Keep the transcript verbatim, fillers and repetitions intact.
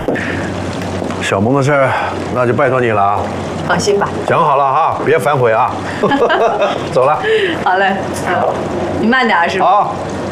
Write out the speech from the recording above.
小萌的事儿，那就拜托你了啊。 放心吧， 讲好了哈，别反悔啊。走了。 好嘞，你慢点啊，师傅。 好。